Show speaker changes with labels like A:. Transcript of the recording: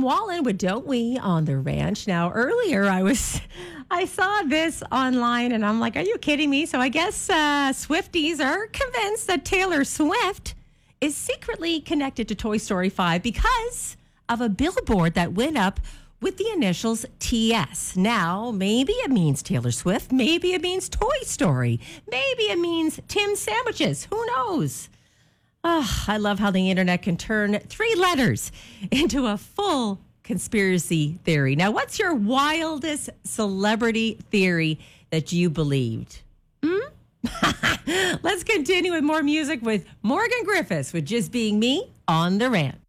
A: Wallen with Don't We on the Ranch. Now, earlier I saw this online and I'm like, are you kidding me? So I guess Swifties are convinced that Taylor Swift is secretly connected to Toy Story 5 because of a billboard that went up with the initials TS. Now, maybe it means Taylor Swift. Maybe it means Toy Story. Maybe it means Tim Sandwiches. Who knows? Oh, I love how the internet can turn 3 letters into a full conspiracy theory. Now, what's your wildest celebrity theory that you believed? Let's continue with more music with Morgan Griffiths with Just Being Me on the Ranch.